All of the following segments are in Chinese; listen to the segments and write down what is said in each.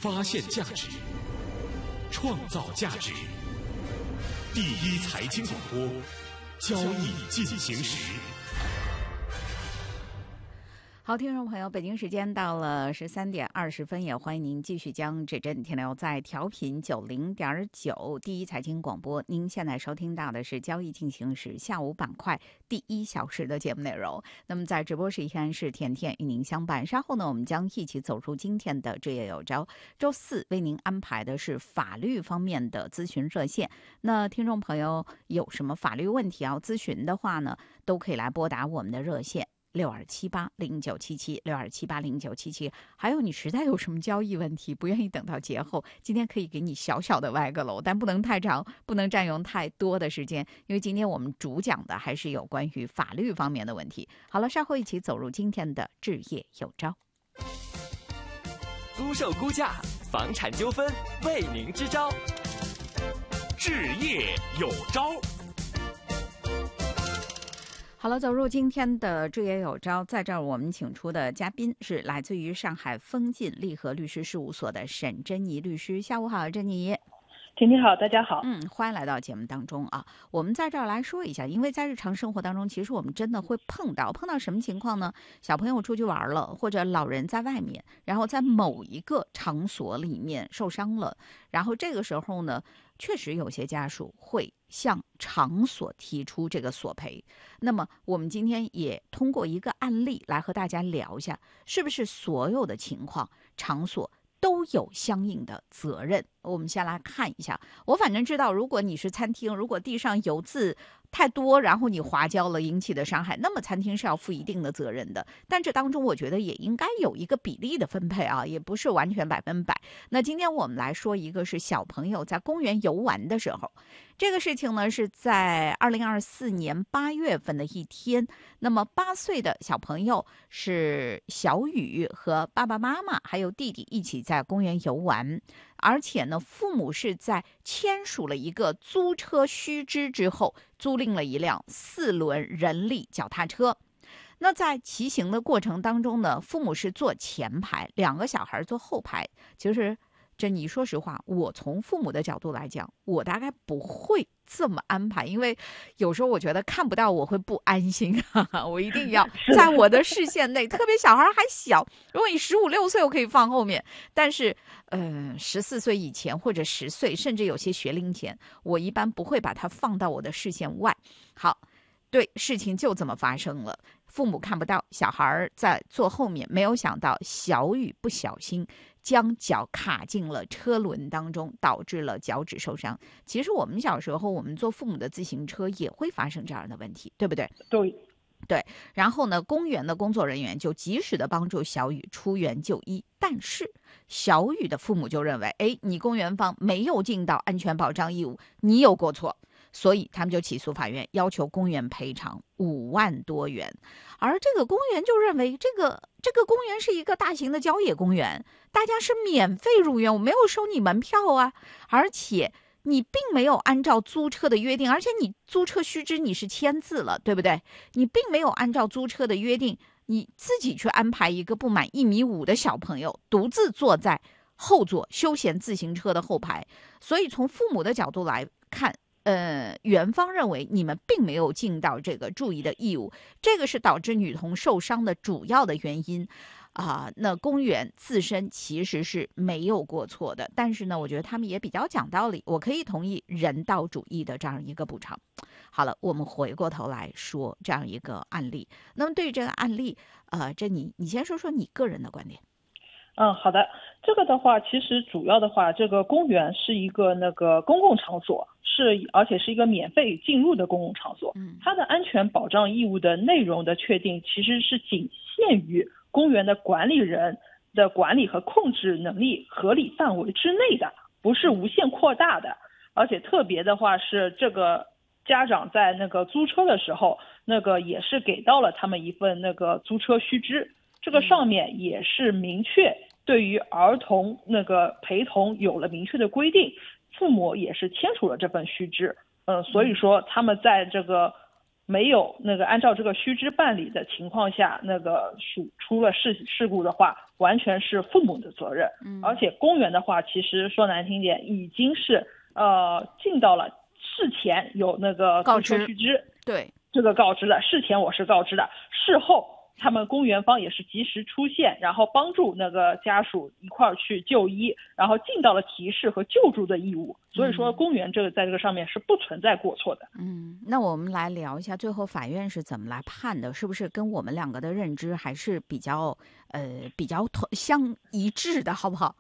发现价值，创造价值。第一财经广播，交易进行时。 好，听众朋友，北京时间到了13:20，也欢迎您继续将指针停留在调频90.9第一财经广播。您现在收听到的是交易进行时下午板块第1小时的节目内容。那么在直播室依然是甜甜与您相伴，稍后呢，我们将一起走入今天的职业有招。周四为您安排的是法律方面的咨询热线。那听众朋友有什么法律问题要咨询的话呢，都可以来拨打我们的热线。62780977，62780977。还有你实在有什么交易问题，不愿意等到节后，今天可以给你小小的歪个楼，但不能太长，不能占用太多的时间，因为今天我们主讲的还是有关于法律方面的问题。好了，稍后一起走入今天的置业有招。 租售估价，房产纠纷为您支招，置业有招。 好了，走入今天的置业有招，在这儿我们请出的嘉宾是来自于上海丰晋利和律师事务所的沈珍妮律师。下午好，珍妮。 婷婷好，大家好。 欢迎来到节目当中啊。我们在这儿来说一下，因为在日常生活当中，其实我们真的会碰到什么情况呢？小朋友出去玩了，或者老人在外面，然后在某一个场所里面受伤了，然后这个时候呢，确实有些家属会向场所提出这个索赔。那么我们今天也通过一个案例来和大家聊一下，是不是所有的情况场所都有相应的责任。我们先来看一下，我反正知道，如果你是餐厅，如果地上油渍太多，然后你滑跤了引起的伤害，那么餐厅是要负一定的责任的。但这当中我觉得也应该有一个比例的分配啊，也不是完全100%。那今天我们来说一个是小朋友在公园游玩的时候，这个事情呢是在2024年8月份的一天。那么8岁的小朋友是小雨和爸爸妈妈还有弟弟一起在公园游玩，而且呢，父母是在签署了一个租车须知之后，租赁了一辆4轮人力脚踏车。那在骑行的过程当中呢，父母是坐前排，2个小孩坐后排。其实珍妮，说实话，我从父母的角度来讲，我大概不会这么安排，因为有时候我觉得看不到我会不安心我一定要在我的视线内，特别小孩还小，如果你15、16岁我可以放后面，但是14岁以前或者10岁，甚至有些学龄前，我一般不会把它放到我的视线外。好，对，事情就这么发生了，父母看不到，小孩在坐后面，没有想到小雨不小心将脚卡进了车轮当中，导致了脚趾受伤。其实我们小时候，我们坐父母的自行车也会发生这样的问题，对不对？对。然后呢，公园的工作人员就及时的帮助小雨出园就医，但是小雨的父母就认为，你公园方没有尽到安全保障义务，你有过错。所以他们就起诉法院，要求公园赔偿5万多元。而这个公园就认为这个公园是一个大型的郊野公园，大家是免费入园，我没有收你门票啊，而且你并没有按照租车的约定，而且你租车须知你是签字了，对不对？你并没有按照租车的约定，你自己去安排一个不满1.5米的小朋友独自坐在后座休闲自行车的后排。所以从父母的角度来看，园方认为你们并没有尽到这个注意的义务，这个是导致女童受伤的主要的原因那公园自身其实是没有过错的，但是呢，我觉得他们也比较讲道理，我可以同意人道主义的这样一个补偿。好了，我们回过头来说这样一个案例。那么对于这个案例，珍妮，你先说说你个人的观点。 好的。这个的话，其实主要的话，这个公园是一个公共场所，而且是一个免费进入的公共场所。它的安全保障义务的内容的确定，其实是仅限于公园的管理人的管理和控制能力合理范围之内的，不是无限扩大的。而且特别的话是，这个家长在租车的时候，也是给到了他们一份租车须知，这个上面也是明确对于儿童陪同有了明确的规定，父母也是签署了这份须知。所以说他们在这个没有那个按照这个须知办理的情况下，那个出了事故的话，完全是父母的责任。而且公园的话，其实说难听点，已经是尽到了事前有那个告知须知， 对这个告知的，事前我是告知的，事后他们公园方也是及时出现，然后帮助那个家属一块儿去就医，然后尽到了提示和救助的义务。所以说公园这个在这个上面是不存在过错的。 那我们来聊一下最后法院是怎么来判的，是不是跟我们两个的认知还是比较相一致的，好不好？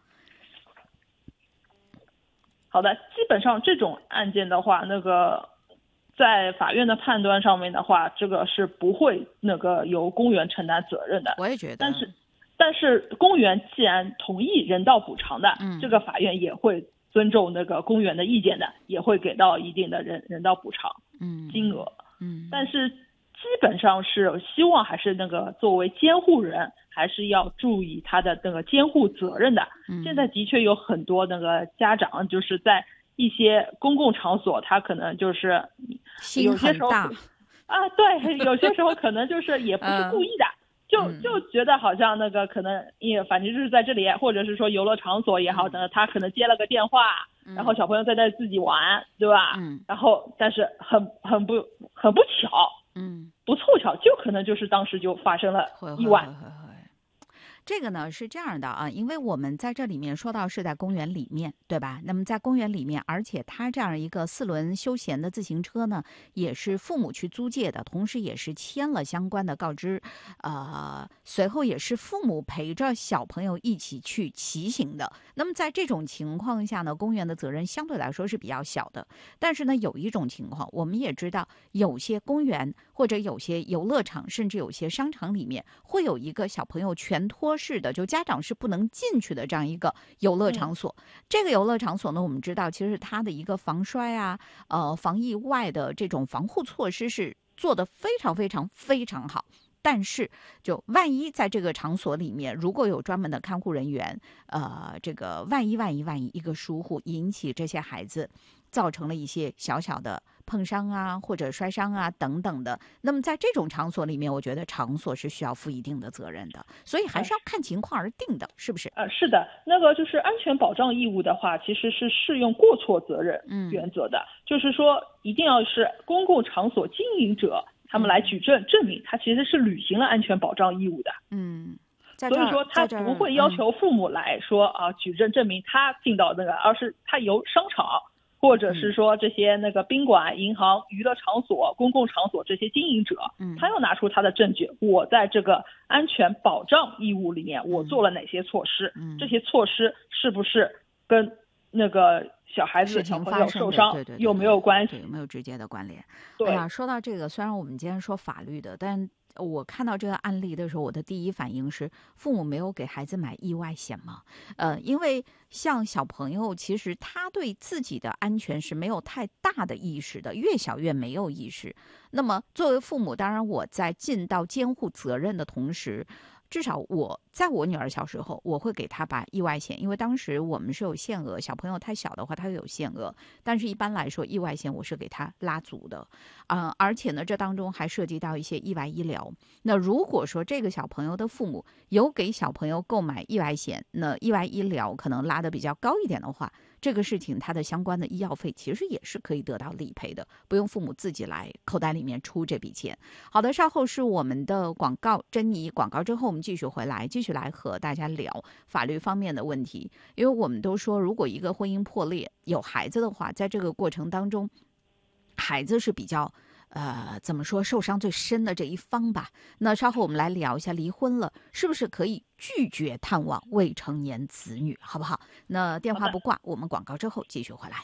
好的，基本上这种案件的话，那个在法院的判断上面的话，这个是不会那个由公园承担责任的。 我也觉得。 但是公园既然同意人道补偿的，这个法院也会尊重那个公园的意见的，也会给到一定的人道补偿金额。但是基本上是希望还是那个作为监护人，还是要注意他的那个监护责任的。现在的确有很多那个家长就是在一些公共场所，他可能就是有些时候对，有些时候可能就是也不是故意的，就觉得好像那个可能反正就是在这里，或者是说游乐场所也好的，他可能接了个电话，然后小朋友在那自己玩，对吧？然后但是很不巧，不凑巧，就可能就是当时就发生了意外。 这个呢是这样的啊，因为我们在这里面说到是在公园里面，对吧？那么在公园里面，而且它这样一个4轮休闲的自行车呢，也是父母去租借的，同时也是签了相关的告知，随后也是父母陪着小朋友一起去骑行的。那么在这种情况下呢，公园的责任相对来说是比较小的。但是呢，有一种情况，我们也知道，有些公园或者有些游乐场，甚至有些商场里面会有一个小朋友全托式的，就家长是不能进去的这样一个游乐场所。这个游乐场所呢，我们知道其实它的一个防摔啊、防意外的这种防护措施是做得非常非常非常好。但是就万一在这个场所里面如果有专门的看护人员，这个万一一个疏忽引起这些孩子造成了一些小小的碰伤啊或者摔伤啊等等的，那么在这种场所里面，我觉得场所是需要负一定的责任的，所以还是要看情况而定的，是不是？ 是的，那个就是安全保障义务的话，其实是适用过错责任原则的，就是说一定要是公共场所经营者他们来举证明他其实是履行了安全保障义务的。所以说他不会要求父母来说举证明他进到那个，而是他由商场或者是说这些那个宾馆、银行、娱乐场所、公共场所这些经营者，他要拿出他的证据，我在这个安全保障义务里面我做了哪些措施，这些措施是不是跟那个小孩子小朋友受伤有没有关系， 有没有直接的关联？ 对呀，说到这个，虽然我们今天说法律的，但我看到这个案例的时候，我的第一反应是父母没有给孩子买意外险吗？因为像小朋友，其实他对自己的安全是没有太大的意识的，越小越没有意识。那么作为父母，当然我在尽到监护责任的同时，至少在我女儿小时候，我会给她把意外险，因为当时我们是有限额，小朋友太小的话它有限额，但是一般来说意外险我是给她拉足的，而且呢这当中还涉及到一些意外医疗。那如果说这个小朋友的父母有给小朋友购买意外险，那意外医疗可能拉得比较高一点的话，这个事情它的相关的医药费其实也是可以得到理赔的，不用父母自己来口袋里面出这笔钱。好的，稍后是我们的广告，珍妮广告之后我们继续回来，继续来和大家聊法律方面的问题。因为我们都说，如果一个婚姻破裂有孩子的话，在这个过程当中，孩子是比较怎么说受伤最深的这一方吧。那稍后我们来聊一下，离婚了是不是可以拒绝探望未成年子女，好不好？那电话不挂，我们广告之后继续回来。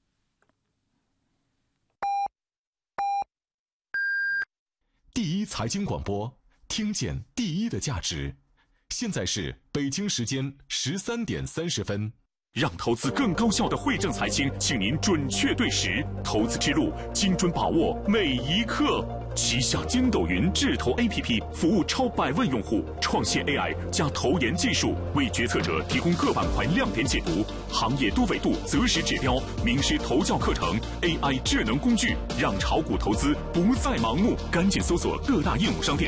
第一财经广播，听见第一的价值。现在是北京时间13点30分。让投资更高效的汇正财经，请您准确对时，投资之路精准把握每一刻。 旗下筋斗云智投 APP 服务超100万用户，创现 AI 加投研技术，为决策者提供各板块亮点解读、行业多维度择时指标、名师投教课程、AI 智能工具，让炒股投资不再盲目。赶紧搜索各大应用商店